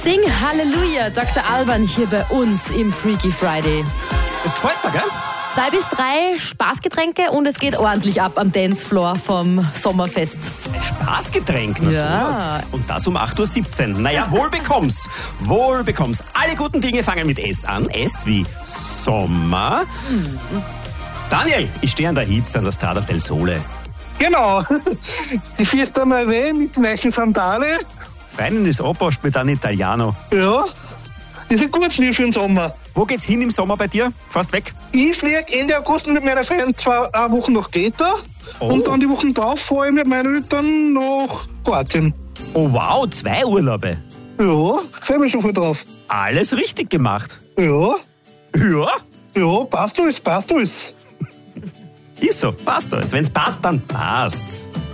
Sing Halleluja, Dr. Alban hier bei uns im Freaky Friday. Das gefällt dir, gell? 2 bis 3 Spaßgetränke und es geht ordentlich ab am Dancefloor vom Sommerfest. Spaßgetränk, na Ja. sowas. Und das um 8.17 Uhr. Naja, wohl bekomm's. Wohl bekomm's. Alle guten Dinge fangen mit S an. S wie Sommer. Daniel, ich stehe an der Hitz an der Strada del Sole. Genau. Die Fiesta Mare mit weichen Sandale. Feinen ist Oppost mit an Italiano. Ja, ist ein gutes Lied für den Sommer. Wo geht's hin im Sommer bei dir? Fast weg? Ich fliege Ende August mit meiner Freundin 2 Wochen nach Kreta. Oh. Und dann die Wochen drauf fahre ich mit meinen Eltern nach Kroatien. Oh wow, 2 Urlaube. Ja, freue mich schon voll drauf. Alles richtig gemacht. Ja, Ja, ja, passt alles, passt alles. ist so. Passt alles. Wenn's passt, dann passt's.